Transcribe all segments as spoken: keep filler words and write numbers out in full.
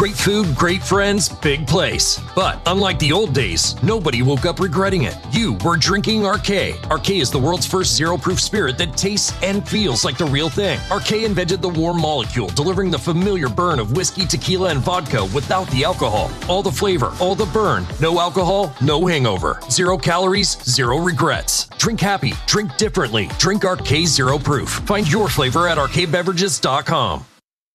Great food, great friends, big place. But unlike the old days, nobody woke up regretting it. You were drinking Arcade. Arcade is the world's first zero-proof spirit that tastes and feels like the real thing. Arcade invented the warm molecule, delivering the familiar burn of whiskey, tequila, and vodka without the alcohol. All the flavor, all the burn. No alcohol, no hangover. Zero calories, zero regrets. Drink happy, drink differently. Drink Arcade Zero Proof. Find your flavor at arcade beverages dot com.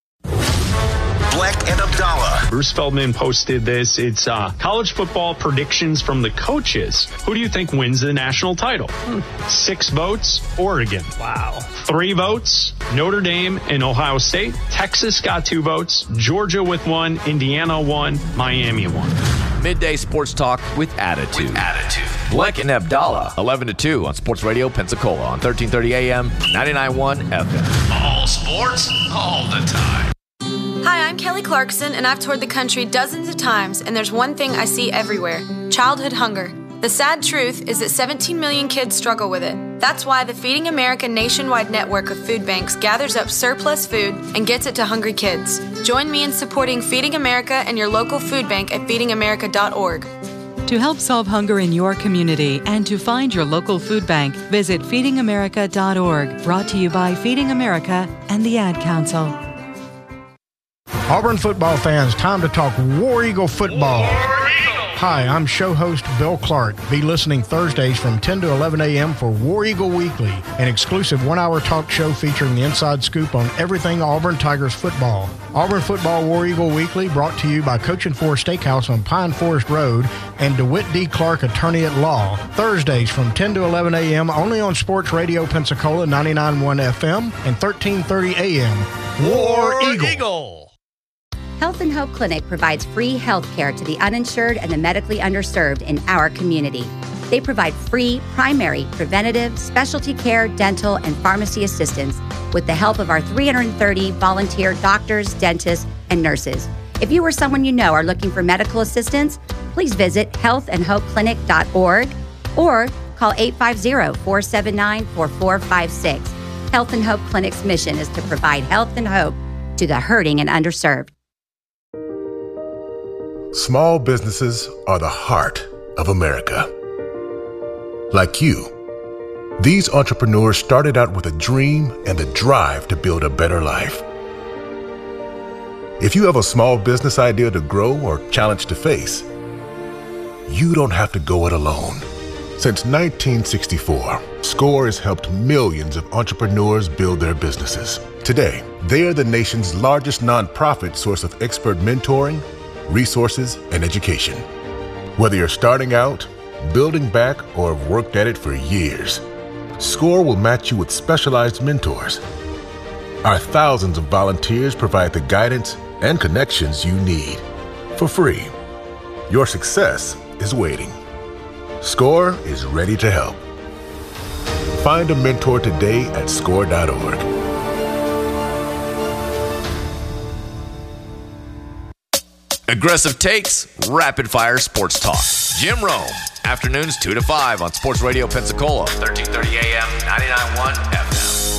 Black and Abdallah. Bruce Feldman posted this. It's uh, college football predictions from the coaches. Who do you think wins the national title? Hmm. Six votes, Oregon. Wow. Three votes, Notre Dame and Ohio State. Texas got two votes. Georgia with one. Indiana one. Miami one. Midday sports talk with attitude. With attitude. Black and Abdallah, eleven to two on Sports Radio Pensacola on thirteen thirty A M, ninety-nine point one F M. All sports, all the time. Hi, I'm Kelly Clarkson, and I've toured the country dozens of times, and there's one thing I see everywhere: childhood hunger. The sad truth is that seventeen million kids struggle with it. That's why the Feeding America nationwide network of food banks gathers up surplus food and gets it to hungry kids. Join me in supporting Feeding America and your local food bank at feeding america dot org. To help solve hunger in your community and to find your local food bank, visit feeding america dot org. Brought to you by Feeding America and the Ad Council. Auburn football fans, time to talk War Eagle football. War Eagle. Hi, I'm show host Bill Clark. Be listening Thursdays from ten to eleven A M for War Eagle Weekly, an exclusive one-hour talk show featuring the inside scoop on everything Auburn Tigers football. Auburn Football War Eagle Weekly brought to you by Coach and Four Steakhouse on Pine Forest Road and DeWitt D. Clark, attorney at law. Thursdays from ten to eleven A M only on Sports Radio Pensacola ninety-nine point one F M and thirteen thirty A M. War, War Eagle. Eagle. Health and Hope Clinic provides free health care to the uninsured and the medically underserved in our community. They provide free, primary, preventative, specialty care, dental, and pharmacy assistance with the help of our three hundred thirty volunteer doctors, dentists, and nurses. If you or someone you know are looking for medical assistance, please visit health and hope clinic dot org or call eight five zero, four seven nine, four four five six. Health and Hope Clinic's mission is to provide health and hope to the hurting and underserved. Small businesses are the heart of America. Like you, these entrepreneurs started out with a dream and the drive to build a better life. If you have a small business idea to grow or challenge to face, you don't have to go it alone. Since nineteen sixty-four, SCORE has helped millions of entrepreneurs build their businesses. Today, they are the nation's largest nonprofit source of expert mentoring, resources, and education. Whether you're starting out, building back, or have worked at it for years, SCORE will match you with specialized mentors. Our thousands of volunteers provide the guidance and connections you need for free. Your success is waiting. SCORE is ready to help. Find a mentor today at score dot org. Aggressive takes, rapid fire sports talk. Jim Rome, afternoons two to five on Sports Radio Pensacola, thirteen thirty A M, ninety-nine point one F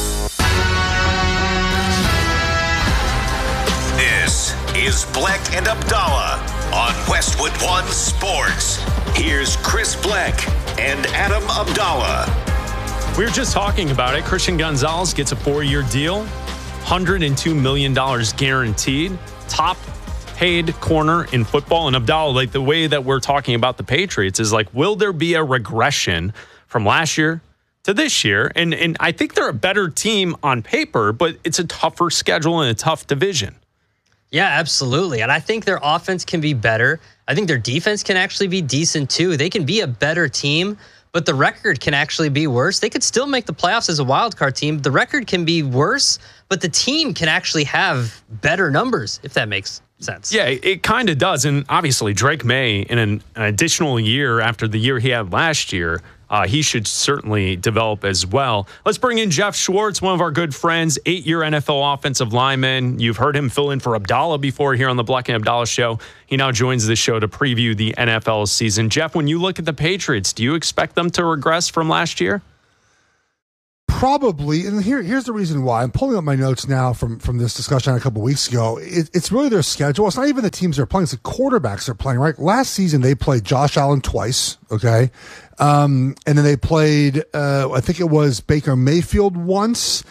M. This is Black and Abdallah on Westwood One Sports. Here's Chris Black and Adam Abdallah. We were just talking about it. Christian Gonzalez gets a four-year deal, one hundred two million dollars guaranteed, top paid corner in football. And Abdallah, like the way that we're talking about the Patriots is like, will there be a regression from last year to this year? And and I think they're a better team on paper, but it's a tougher schedule and a tough division. Yeah, absolutely. And I think their offense can be better. I think their defense can actually be decent too. They can be a better team, but the record can actually be worse. They could still make the playoffs as a wild card team. The record can be worse, but the team can actually have better numbers, if that makes sense. Yeah, it, it kind of does. And obviously, Drake May, in an, an additional year after the year he had last year, uh, he should certainly develop as well. Let's bring in Jeff Schwartz, one of our good friends, eight-year N F L offensive lineman. You've heard him fill in for Abdallah before here on the Black and Abdallah Show. He now joins the show to preview the N F L season. Jeff, when you look at the Patriots, do you expect them to regress from last year? Probably, and here here's the reason why. I'm pulling up my notes now from from this discussion a couple weeks ago. It, it's really their schedule. It's not even the teams they're playing; it's the quarterbacks they're playing. Right? Last season they played Josh Allen twice, okay, um, and then they played uh, I think it was Baker Mayfield once,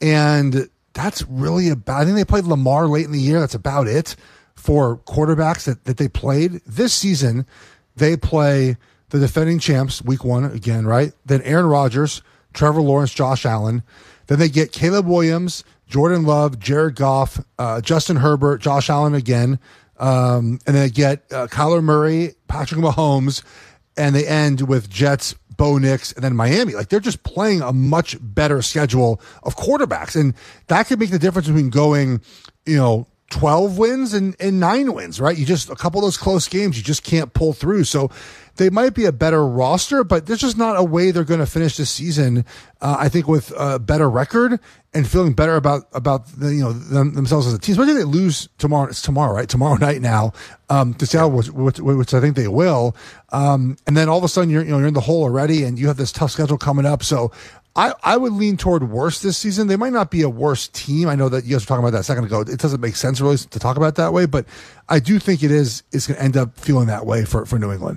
and that's really about. I think they played Lamar late in the year. That's about it for quarterbacks that that they played this season. They play the defending champs week one again, right? Then Aaron Rodgers, Trevor Lawrence, Josh Allen. Then they get Caleb Williams, Jordan Love, Jared Goff, uh, Justin Herbert, Josh Allen again. Um, and then they get uh, Kyler Murray, Patrick Mahomes, and they end with Jets, Bo Nix, and then Miami. Like, they're just playing a much better schedule of quarterbacks. And that could make the difference between going, you know, twelve wins and, and nine wins, right? You just, a couple of those close games, you just can't pull through. So they might be a better roster, but there's just not a way they're going to finish this season. Uh, I think with a better record and feeling better about, about the, you know, them, themselves as a team. Especially if they lose tomorrow. It's tomorrow, right? Tomorrow night now, um, to Seattle, which, which, which I think they will. Um, and then all of a sudden you're, you know, you're in the hole already and you have this tough schedule coming up. So I, I would lean toward worse this season. They might not be a worse team. I know that you guys were talking about that a second ago. It doesn't make sense really to talk about it that way, but I do think it is, it's going to end up feeling that way for, for New England.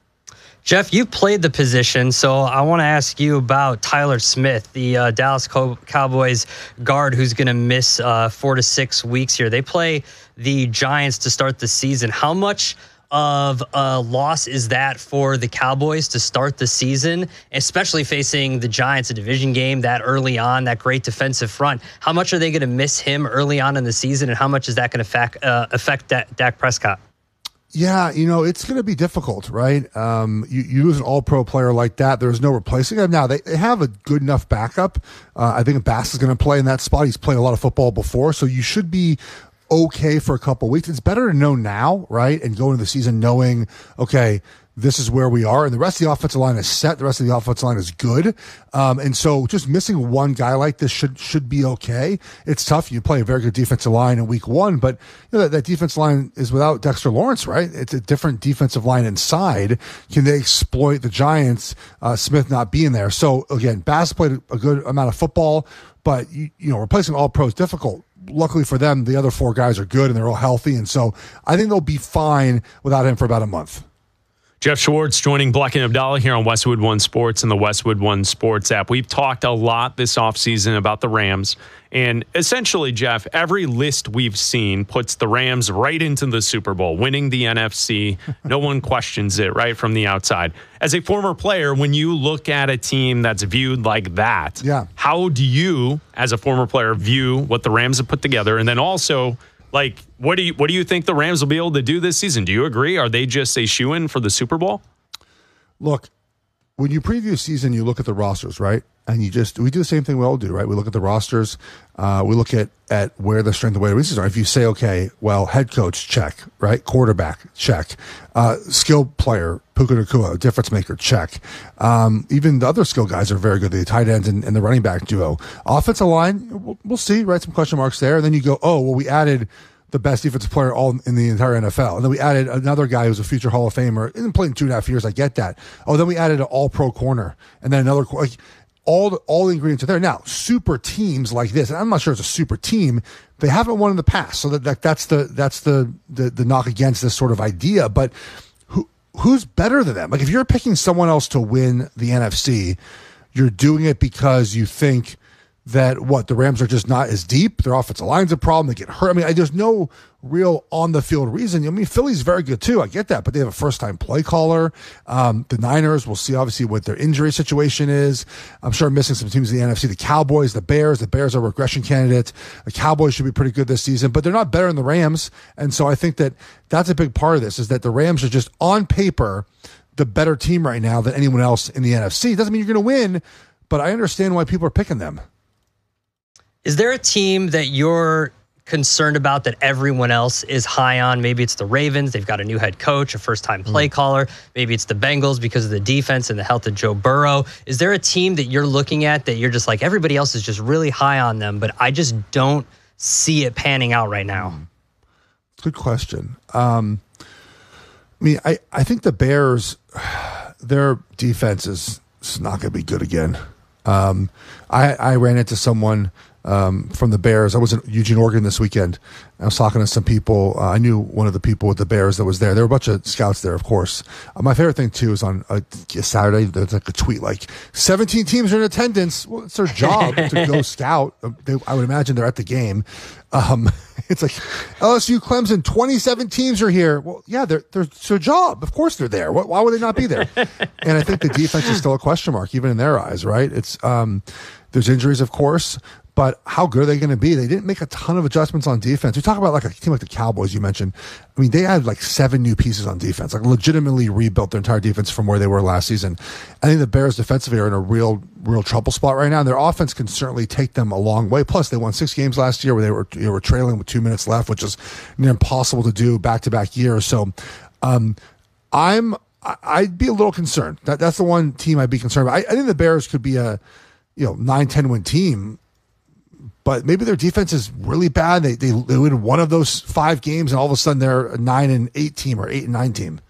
Jeff, you played the position, so I want to ask you about Tyler Smith, the uh, Dallas Co- Cowboys guard who's going to miss uh, four to six weeks here. They play the Giants to start the season. How much of a loss is that for the Cowboys to start the season, especially facing the Giants, a division game that early on, that great defensive front? How much are they going to miss him early on in the season, and how much is that going to affect, uh, affect da- Dak Prescott? Yeah, you know, it's going to be difficult, right? Um, you, you lose an all-pro player like that. There's no replacing him. Now, they, they have a good enough backup. Uh, I think Bass is going to play in that spot. He's played a lot of football before, so you should be okay for a couple weeks. It's better to know now, right? And go into the season knowing, okay, this is where we are. And the rest of the offensive line is set. The rest of the offensive line is good. Um, and so just missing one guy like this should should be okay. It's tough. You play a very good defensive line in week one, but you know, that, that defensive line is without Dexter Lawrence, right? It's a different defensive line inside. Can they exploit the Giants, uh, Smith not being there? So again, Bass played a good amount of football, but you, you know, replacing all pros is difficult. Luckily for them, the other four guys are good and they're all healthy. And so I think they'll be fine without him for about a month. Jeff Schwartz joining Black and Abdallah here on Westwood One Sports and the Westwood One Sports app. We've talked a lot this offseason about the Rams. And essentially, Jeff, every list we've seen puts the Rams right into the Super Bowl, winning the N F C. No one questions it, right, from the outside. As a former player, when you look at a team that's viewed like that, yeah. how do you, as a former player, view what the Rams have put together? And then also, like, what do you what do you think the Rams will be able to do this season? Do you agree? Are they just a shoo-in for the Super Bowl? Look, when you preview a season, you look at the rosters, right? And you just, we do the same thing we all do, right? We look at the rosters. Uh, we look at, at where the strength and weight of weaknesses are. If you say, okay, well, head coach, check, right? Quarterback, check. Uh, skill player, Puka Nacua, difference maker, check. Um, even the other skill guys are very good, the tight ends and, and the running back duo. Offensive line, we'll, we'll see, right? Some question marks there. And then you go, oh, well, we added the best defensive player all in the entire N F L. And then we added another guy who's a future Hall of Famer. Isn't playing two and a half years. I get that. Oh, then we added an all-pro corner. And then another, like, all the, all the ingredients are there. Now, super teams like this, and I'm not sure it's a super team, they haven't won in the past. So that, that that's the that's the, the the knock against this sort of idea. But who who's better than them? Like, if you're picking someone else to win the N F C, you're doing it because you think that, what, the Rams are just not as deep, their offensive line's a problem, they get hurt. I mean, I, there's no real on-the-field reason. I mean, Philly's very good too, I get that, but they have a first-time play caller. Um, the Niners, we'll see obviously what their injury situation is. I'm sure I'm missing some teams in the N F C. The Cowboys, the Bears, the Bears are a regression candidate. The Cowboys should be pretty good this season, but they're not better than the Rams, and so I think that that's a big part of this, is that the Rams are just, on paper, the better team right now than anyone else in the N F C. It doesn't mean you're going to win, but I understand why people are picking them. Is there a team that you're concerned about that everyone else is high on? Maybe it's the Ravens. They've got a new head coach, a first-time play mm. caller. Maybe it's the Bengals because of the defense and the health of Joe Burrow. Is there a team that you're looking at that you're just like, everybody else is just really high on them, but I just don't see it panning out right now? Good question. Um, I mean, I, I think the Bears, their defense is not going to be good again. Um, I, I ran into someone um, from the Bears. I was in Eugene, Oregon this weekend. I was talking to some people. Uh, I knew one of the people with the Bears that was there. There were a bunch of scouts there, of course. Uh, my favorite thing, too, is on a, a Saturday, there's like a tweet like, seventeen teams are in attendance. Well, it's their job to go scout. They, I would imagine they're at the game. Um, it's like L S U, Clemson, twenty-seven teams are here. Well, yeah, they're, they're, it's their job. Of course they're there. Why, why would they not be there? And I think the defense is still a question mark, even in their eyes, right? It's um, there's injuries, of course. But how good are they going to be? They didn't make a ton of adjustments on defense. We talk about like a team like the Cowboys you mentioned. I mean, they had like seven new pieces on defense, like legitimately rebuilt their entire defense from where they were last season. I think the Bears defensively are in a real, real trouble spot right now. And their offense can certainly take them a long way. Plus, they won six games last year where they were they were trailing with two minutes left, which is near impossible to do back to back years. So, um, I'm I'd be a little concerned. That that's the one team I'd be concerned about. I, I think the Bears could be a you know nine, ten win team. But maybe their defense is really bad. They, they they win one of those five games, and all of a sudden they're a nine and eight team or eight and nine team.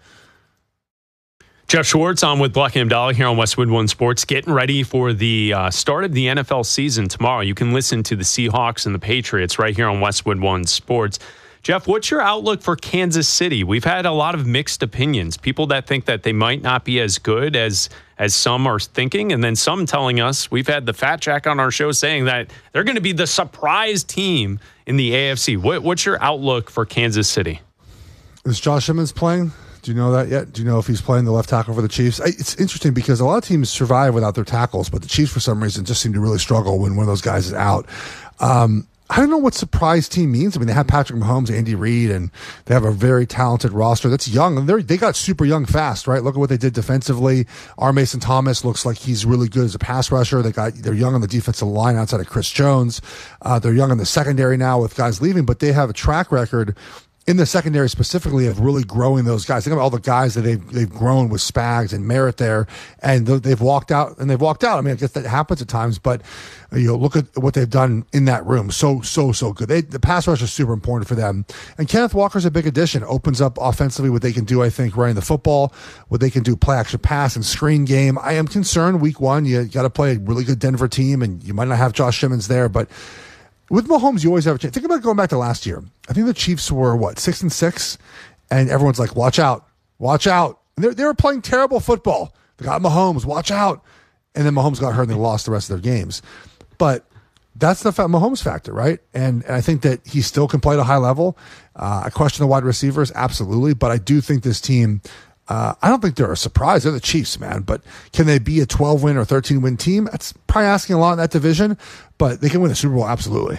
Jeff Schwartz on with Black and Abdallah here on Westwood One Sports, getting ready for the uh, start of the N F L season tomorrow. You can listen to the Seahawks and the Patriots right here on Westwood One Sports. Jeff, what's your outlook for Kansas City? We've had a lot of mixed opinions. People that think that they might not be as good as as some are thinking, and then some telling us, we've had the Fat Jack on our show saying that they're going to be the surprise team in the A F C. What, what's your outlook for Kansas City? Is Josh Simmons playing? Do you know that yet? Do you know if he's playing the left tackle for the Chiefs? I, it's interesting because a lot of teams survive without their tackles, but the Chiefs, for some reason, just seem to really struggle when one of those guys is out. Um, I don't know what surprise team means. I mean, they have Patrick Mahomes, Andy Reid, and they have a very talented roster that's young. And they they got super young fast, right? Look at what they did defensively. R. Mason Thomas looks like he's really good as a pass rusher. They got they're young on the defensive line outside of Chris Jones. Uh, they're young in the secondary now with guys leaving, but they have a track record in the secondary specifically of really growing those guys. Think about all the guys that they've they've grown with Spags and Merritt there, and they've walked out and they've walked out. I mean, I guess that happens at times, but you know, look at what they've done in that room. So so so good. They, the pass rush is super important for them. And Kenneth Walker's a big addition. Opens up offensively what they can do. I think running the football, what they can do, play action pass and screen game. I am concerned. Week one, you got to play a really good Denver team, and you might not have Josh Simmons there, but with Mahomes, you always have a chance. Think about going back to last year. I think the Chiefs were, what, six and six? And everyone's like, watch out, watch out. And they were playing terrible football. They got Mahomes, watch out. And then Mahomes got hurt and they lost the rest of their games. But that's the Mahomes factor, right? And, and I think that he still can play at a high level. Uh, I question the wide receivers, absolutely. But I do think this team, uh, I don't think they're a surprise. They're the Chiefs, man. But can they be a twelve win or thirteen win team? That's probably asking a lot in that division. But they can win the Super Bowl, absolutely.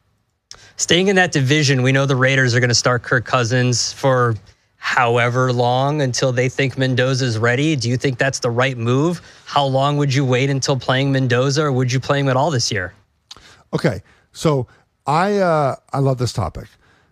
Staying in that division, we know the Raiders are going to start Kirk Cousins for however long until they think Mendoza is ready. Do you think that's the right move? How long would you wait until playing Mendoza, or would you play him at all this year? Okay, so I uh, I love this topic.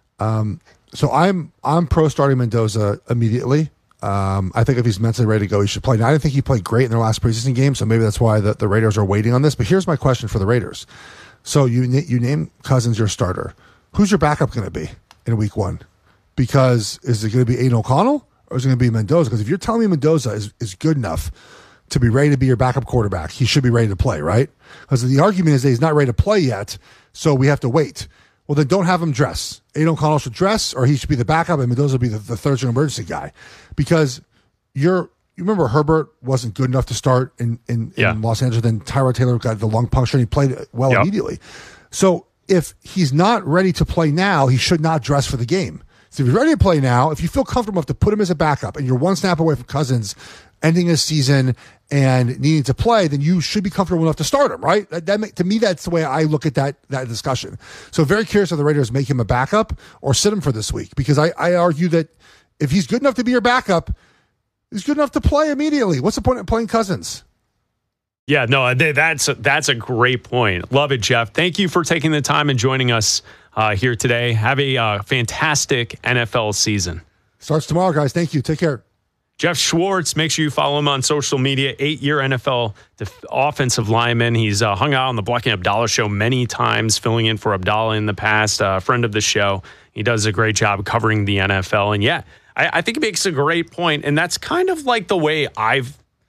Um, so I'm I'm pro starting Mendoza immediately. Um, I think if he's mentally ready to go, he should play. Now, I didn't think he played great in their last preseason game, so maybe that's why the, the Raiders are waiting on this. But here's my question for the Raiders. So you you name Cousins your starter. Who's your backup going to be in week one? Because is it going to be Aiden O'Connell or is it going to be Mendoza? Because if you're telling me Mendoza is, is good enough to be ready to be your backup quarterback, he should be ready to play, right? Because the argument is that he's not ready to play yet, so we have to wait. Well, then don't have him dress. Aiden O'Connell should dress, or he should be the backup, and Mendoza will be the, the third-string emergency guy. Because you're, you remember Herbert wasn't good enough to start in, in, yeah. in Los Angeles. Then Tyrod Taylor got the lung puncture, and he played well yep. immediately. So if he's not ready to play now, he should not dress for the game. So if he's ready to play now, if you feel comfortable enough to put him as a backup, and you're one snap away from Cousins ending his season and needing to play, then you should be comfortable enough to start him, right? That, that to me, that's the way I look at that that discussion. So very curious if the Raiders make him a backup or sit him for this week, because I, I argue that if he's good enough to be your backup, he's good enough to play immediately. What's the point of playing Cousins? Yeah, no, that's a, that's a great point. Love it, Jeff. Thank you for taking the time and joining us uh, here today. Have a uh, fantastic N F L season. Starts tomorrow, guys. Thank you. Take care. Jeff Schwartz, make sure you follow him on social media. Eight-year N F L def- offensive lineman. He's uh, hung out on the Black and Abdallah show many times, filling in for Abdallah in the past, a uh, friend of the show. He does a great job covering the N F L. And yeah, I, I think he makes a great point, and that's kind of like the way I've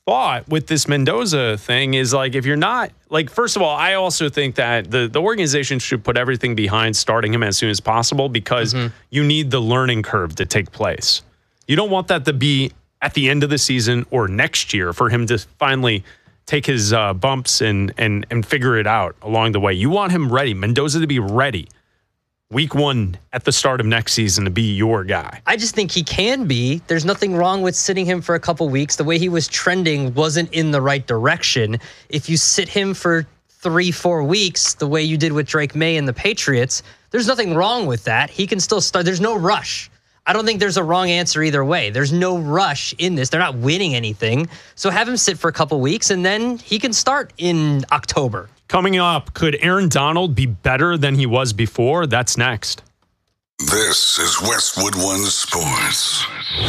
thought with this Mendoza thing is like, if you're not like, first of all, I also think that the, the organization should put everything behind starting him as soon as possible because mm-hmm. you need the learning curve to take place. You don't want that to be at the end of the season or next year for him to finally take his uh, bumps and, and, and figure it out along the way. You want him ready, Mendoza to be ready. Week one at the start of next season to be your guy. I just think he can be. There's nothing wrong with sitting him for a couple weeks. The way he was trending wasn't in the right direction. If you sit him for three, four weeks, the way you did with Drake May and the Patriots, there's nothing wrong with that. He can still start. There's no rush. I don't think there's a wrong answer either way. There's no rush in this. They're not winning anything. So have him sit for a couple weeks, and then he can start in October. Coming up, could Aaron Donald be better than he was before? That's next. This is Westwood One Sports.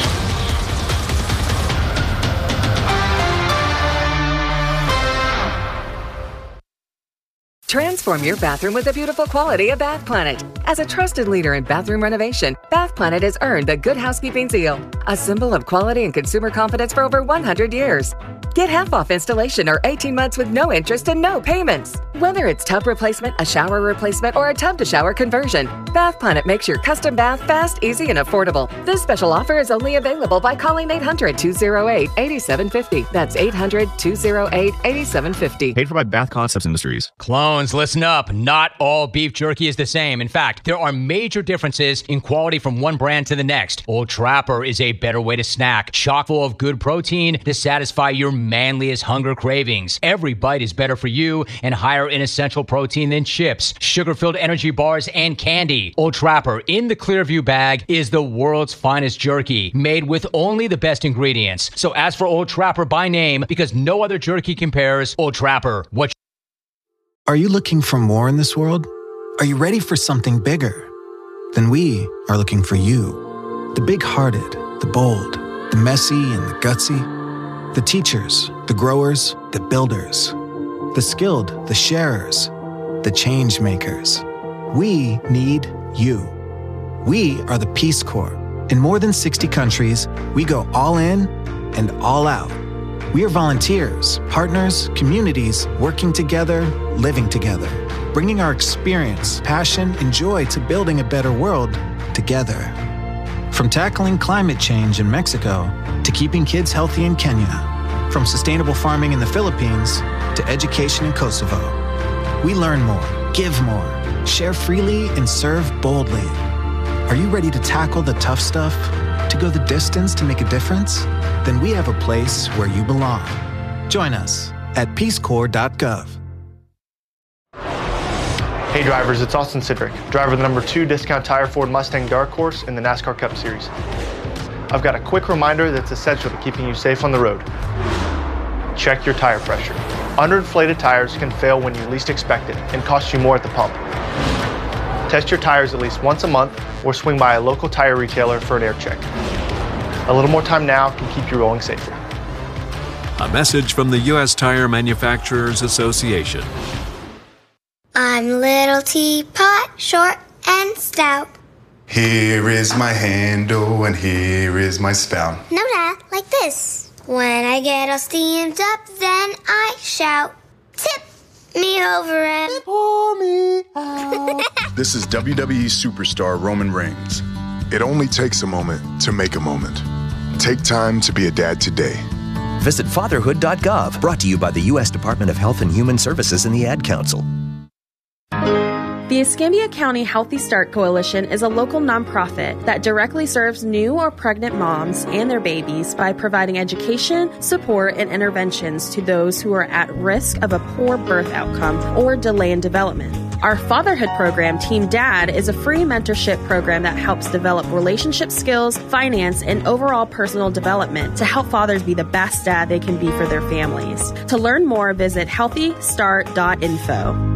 Transform your bathroom with the beautiful quality of Bath Planet. As a trusted leader in bathroom renovation, Bath Planet has earned the Good Housekeeping seal, a symbol of quality and consumer confidence for over one hundred years. Get half off installation or eighteen months with no interest and no payments. Whether it's tub replacement, a shower replacement, or a tub to shower conversion, Bath Planet makes your custom bath fast, easy, and affordable. This special offer is only available by calling eight hundred, two oh eight, eight seven five oh. That's eight hundred, two oh eight, eight seven five oh. Paid for by Bath Concepts Industries. Clones, listen up. Not all beef jerky is the same. In fact, there are major differences in quality from one brand to the next. Old Trapper is a better way to snack, chock full of good protein to satisfy your manliest hunger cravings. Every bite is better for you and higher in essential protein than chips, sugar-filled energy bars, and candy. Old Trapper in the Clearview bag is the world's finest jerky, made with only the best ingredients. So ask for Old Trapper by name because no other jerky compares. Old Trapper, what? Are you looking for more in this world? Are you ready for something bigger? Then we are looking for you. The big-hearted, the bold, the messy and the gutsy. The teachers, the growers, the builders. The skilled, the sharers, the change makers. We need you. We are the Peace Corps. In more than sixty countries, we go all in and all out. We are volunteers, partners, communities, working together, living together, bringing our experience, passion, and joy to building a better world together. From tackling climate change in Mexico to keeping kids healthy in Kenya, from sustainable farming in the Philippines to education in Kosovo. We learn more, give more, share freely, and serve boldly. Are you ready to tackle the tough stuff? To go the distance to make a difference? Then we have a place where you belong. Join us at peace corps dot gov. Hey drivers, it's Austin Cedric, driver of the number two Discount Tire Ford Mustang Dark Horse in the NASCAR Cup Series. I've got a quick reminder that's essential to keeping you safe on the road. Check your tire pressure. Underinflated tires can fail when you least expect it and cost you more at the pump. Test your tires at least once a month or swing by a local tire retailer for an air check. A little more time now can keep you rolling safer. A message from the U S Tire Manufacturers Association. I'm Little Teapot, short and stout. Here is my handle and here is my spout. No, Dad, like this. When I get all steamed up, then I shout, tip me over and pour me out. This is W W E superstar Roman Reigns. It only takes a moment to make a moment. Take time to be a dad today. Visit fatherhood dot gov, brought to you by the U S Department of Health and Human Services and the Ad Council. The Escambia County Healthy Start Coalition is a local nonprofit that directly serves new or pregnant moms and their babies by providing education, support, and interventions to those who are at risk of a poor birth outcome or delay in development. Our fatherhood program, Team Dad, is a free mentorship program that helps develop relationship skills, finance, and overall personal development to help fathers be the best dad they can be for their families. To learn more, visit healthy start dot info.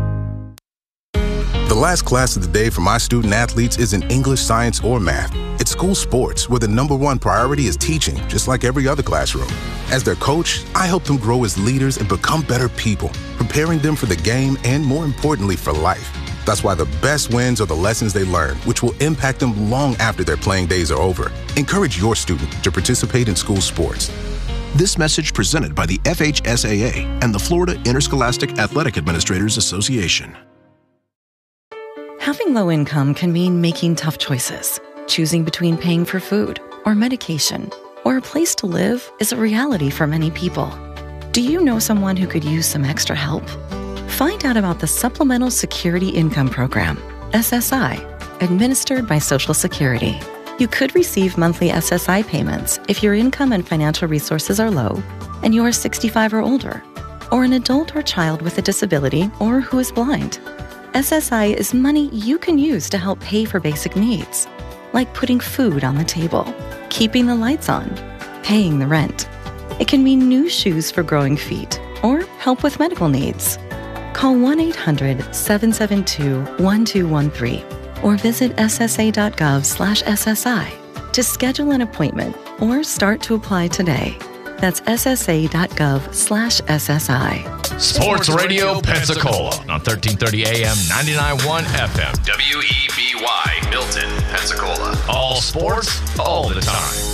The last class of the day for my student athletes isn't English, science, or math. It's school sports, where the number one priority is teaching, just like every other classroom. As their coach, I help them grow as leaders and become better people, preparing them for the game and, more importantly, for life. That's why the best wins are the lessons they learn, which will impact them long after their playing days are over. Encourage your student to participate in school sports. This message presented by the F H S A A and the Florida Interscholastic Athletic Administrators Association. Having low income can mean making tough choices. Choosing between paying for food or medication or a place to live is a reality for many people. Do you know someone who could use some extra help? Find out about the Supplemental Security Income Program, S S I, administered by Social Security. You could receive monthly S S I payments if your income and financial resources are low and you are sixty-five or older, or an adult or child with a disability or who is blind. S S I is money you can use to help pay for basic needs, like putting food on the table, keeping the lights on, paying the rent. It can mean new shoes for growing feet or help with medical needs. Call one eight hundred, seven seven two, one two one three or visit S S A dot gov slash S S I to schedule an appointment or start to apply today. That's S S A dot gov slash S S I. Sports Radio Pensacola on thirteen thirty A M, ninety-nine point one F M. W E B Y, Milton, Pensacola. All sports, all the time.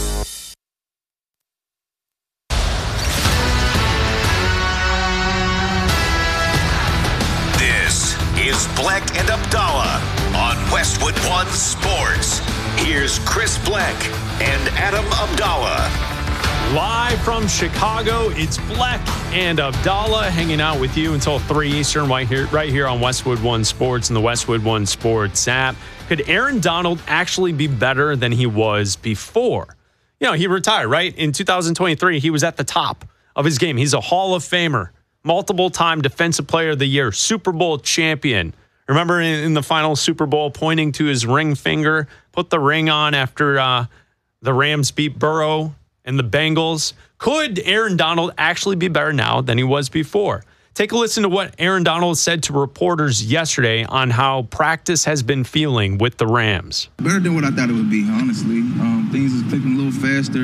This is Black and Abdallah on Westwood One Sports. Here's Chris Black and Adam Abdallah. Live from Chicago, it's Black and Abdallah hanging out with you until three Eastern right here, right here on Westwood One Sports and the Westwood One Sports app. Could Aaron Donald actually be better than he was before? You know, he retired, right? In two thousand twenty-three, he was at the top of his game. He's a Hall of Famer, multiple-time Defensive Player of the Year, Super Bowl champion. Remember in, in the final Super Bowl, pointing to his ring finger, put the ring on after uh, the Rams beat Burrow and the Bengals. Could Aaron Donald actually be better now than he was before? Take a listen to what Aaron Donald said to reporters yesterday on how practice has been feeling with the Rams. Better than what I thought it would be, honestly. Um, things is clicking a little faster.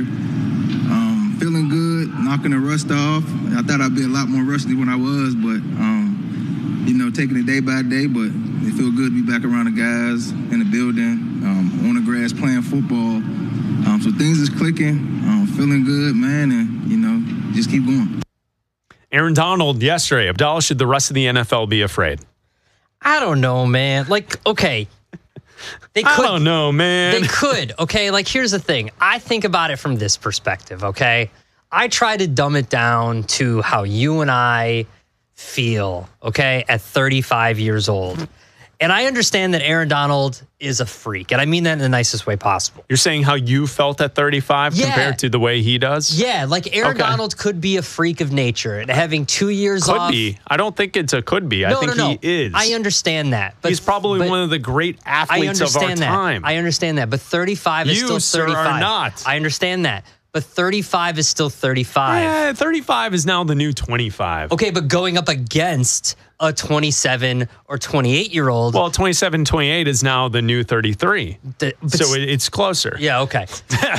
Um, feeling good, knocking the rust off. I thought I'd be a lot more rusty when I was, but, um, you know, taking it day by day. But it feels good to be back around the guys in the building, um, on the grass playing football. Um, so things is clicking, um, feeling good, man, and, you know, just keep going. Aaron Donald yesterday. Abdallah, should the rest of the N F L be afraid? I don't know, man. Like, okay. They could, I don't know, man. They could, okay? Like, here's the thing. I think about it from this perspective, okay? I try to dumb it down to how you and I feel, okay, at thirty-five years old. And I understand that Aaron Donald is a freak, and I mean that in the nicest way possible. You're saying how you felt at thirty-five yeah. compared to the way he does? Yeah, like Aaron okay. Donald could be a freak of nature, and having two years could off. Could be. I don't think it's a could be. No, I think no, no. he is. I understand that. But, He's probably but one of the great athletes of our that. time. I understand that, but thirty-five is you, still thirty-five. Sir, are not. I understand that. But thirty-five is still thirty-five. Yeah, thirty-five is now the new twenty-five. Okay, but going up against a twenty-seven or twenty-eight-year-old. Well, twenty-seven, twenty-eight is now the new thirty-three. The, so it, it's closer. Yeah, okay.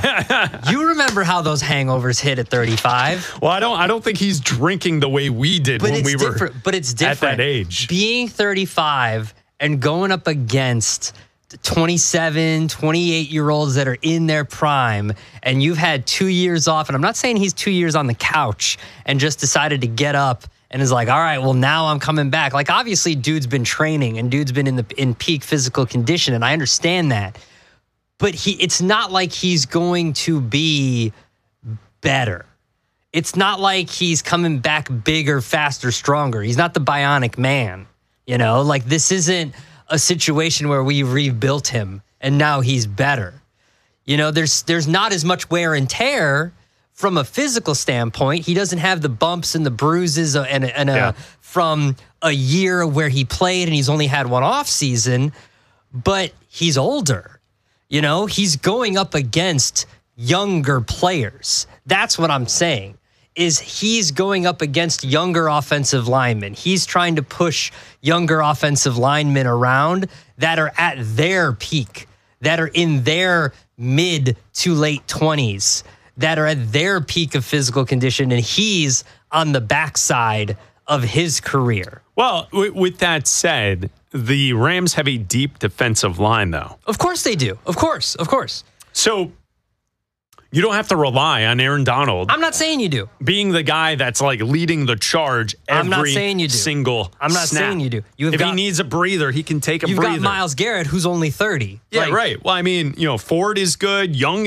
You remember how those hangovers hit at thirty-five? Well, I don't I don't think he's drinking the way we did but when we were but it's different. At that age. Being thirty-five and going up against twenty-seven, twenty-eight-year-olds that are in their prime, and you've had two years off, and I'm not saying he's two years on the couch and just decided to get up and is like, all right, well, now I'm coming back. Like, obviously, dude's been training, and dude's been in the in peak physical condition, and I understand that. But he, it's not like he's going to be better. It's not like he's coming back bigger, faster, stronger. He's not the Bionic Man, you know? Like, this isn't a situation where we rebuilt him and now he's better. You know, there's there's not as much wear and tear from a physical standpoint. He doesn't have the bumps and the bruises and, and yeah. a, from a year where he played and he's only had one off season, but he's older. You know, he's going up against younger players. That's what I'm saying. Is he's going up against younger offensive linemen. He's trying to push younger offensive linemen around that are at their peak, that are in their mid to late twenties, that are at their peak of physical condition, and he's on the backside of his career. Well, w- with that said, the Rams have a deep defensive line, though. Of course they do. Of course, of course. So You don't have to rely on Aaron Donald. I'm not saying you do. Being the guy that's like leading the charge every I'm not saying you do. single I'm not snap. saying you do. You've if got, he needs a breather, he can take a you've breather. You've got Myles Garrett, who's only thirty. Yeah, like, right. Well, I mean, you know, Ford is good. Young